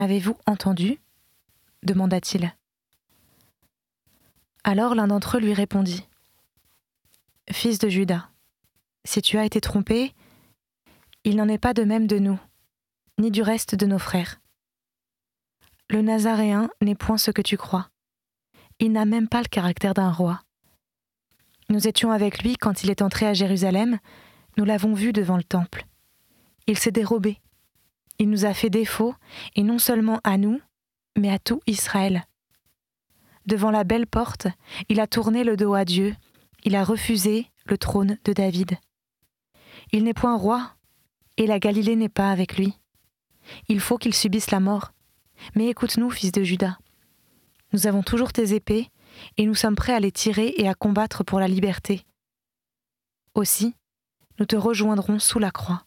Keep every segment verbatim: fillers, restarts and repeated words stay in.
Avez-vous entendu ? demanda-t-il. Alors l'un d'entre eux lui répondit : Fils de Juda, si tu as été trompé, il n'en est pas de même de nous, ni du reste de nos frères. Le Nazaréen n'est point ce que tu crois. Il n'a même pas le caractère d'un roi. Nous étions avec lui quand il est entré à Jérusalem, nous l'avons vu devant le temple. Il s'est dérobé. Il nous a fait défaut, et non seulement à nous, mais à tout Israël. Devant la belle porte, il a tourné le dos à Dieu, il a refusé le trône de David. Il n'est point roi, et la Galilée n'est pas avec lui. Il faut qu'il subisse la mort. Mais écoute-nous, fils de Juda. Nous avons toujours tes épées, et nous sommes prêts à les tirer et à combattre pour la liberté. Aussi, nous te rejoindrons sous la croix.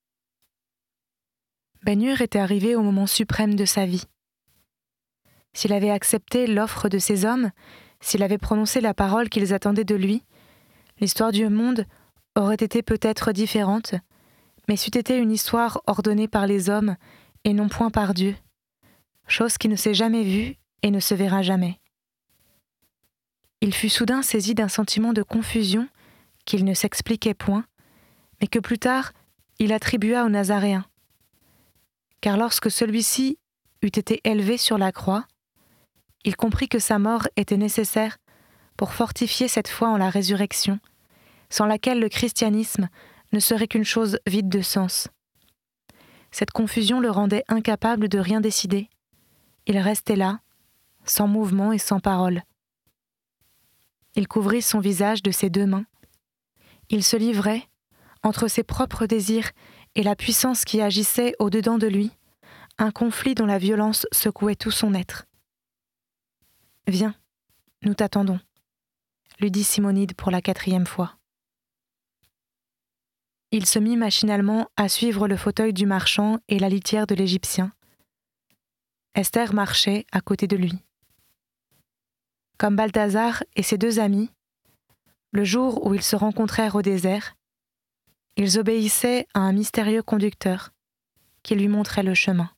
Ben-Hur était arrivé au moment suprême de sa vie. S'il avait accepté l'offre de ces hommes, s'il avait prononcé la parole qu'ils attendaient de lui, l'histoire du monde aurait été peut-être différente, mais c'eût été une histoire ordonnée par les hommes et non point par Dieu, chose qui ne s'est jamais vue et ne se verra jamais. Il fut soudain saisi d'un sentiment de confusion qu'il ne s'expliquait point, mais que plus tard il attribua au Nazaréen. Car lorsque celui-ci eut été élevé sur la croix, il comprit que sa mort était nécessaire pour fortifier cette foi en la résurrection, sans laquelle le christianisme ne serait qu'une chose vide de sens. Cette confusion le rendait incapable de rien décider. Il restait là, sans mouvement et sans parole. Il couvrit son visage de ses deux mains. Il se livrait, entre ses propres désirs et la puissance qui agissait au-dedans de lui, un conflit dont la violence secouait tout son être. « Viens, nous t'attendons », lui dit Simonide pour la quatrième fois. Il se mit machinalement à suivre le fauteuil du marchand et la litière de l'Égyptien. Esther marchait à côté de lui. Comme Balthazar et ses deux amis, le jour où ils se rencontrèrent au désert, ils obéissaient à un mystérieux conducteur qui lui montrait le chemin.